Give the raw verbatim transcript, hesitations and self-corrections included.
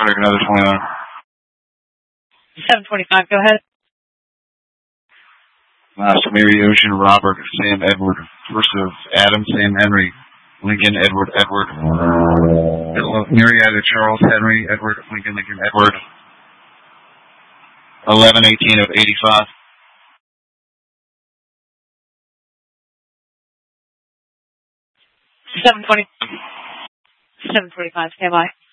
Another twenty-nine. seven twenty-five, go ahead. Last Mary Ocean, Robert, Sam Edward. First of Adam, Sam Henry. Lincoln, Edward, Edward. Marietta, Charles, Henry, Edward, Lincoln, Lincoln, Edward. eleven eighteen of eighty-five. seven twenty. seven twenty-five, stand by.